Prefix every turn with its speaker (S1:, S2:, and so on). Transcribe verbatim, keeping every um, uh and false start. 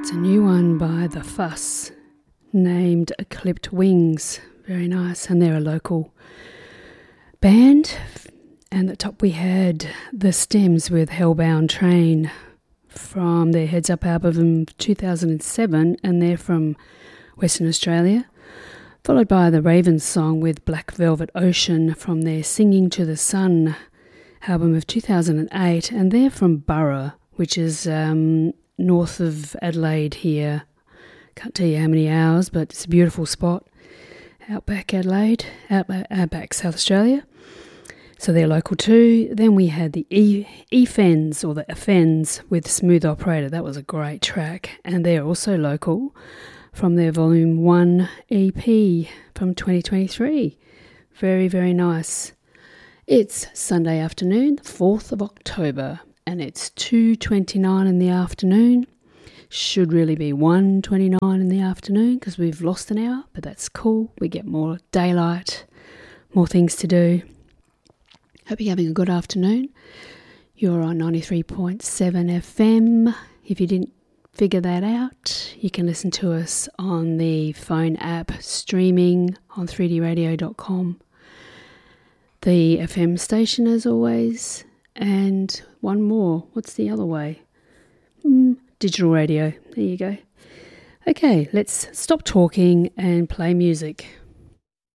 S1: That's a new one by The Fuss, named Clipped Wings. Very nice, and they're a local band. And at the top we had The Stems with Hellbound Train from their Heads Up album two thousand seven, and they're from Western Australia. Followed by The Ravens song with Black Velvet Ocean from their Singing to the Sun album of two thousand eight, and they're from Burra, which is um, north of Adelaide here. Can't tell you how many hours, but it's a beautiful spot. Outback Adelaide, Outback, Outback South Australia. So they're local too. Then we had the E- E-Fens, or the Fens, with Smooth Operator. That was a great track. And they're also local from their Volume one E P from twenty twenty-three. Very, very nice. It's Sunday afternoon, the fourth of October, and it's two twenty-nine in the afternoon. Should really be one twenty-nine in the afternoon because we've lost an hour, but that's cool. We get more daylight, more things to do. Hope you're having a good afternoon. You're on ninety-three point seven F M. If you didn't figure that out, you can listen to us on the phone app, streaming on three d radio dot com. The F M station as always, and one more. What's the other way? Mm, digital radio. There you go. Okay, let's stop talking and play music.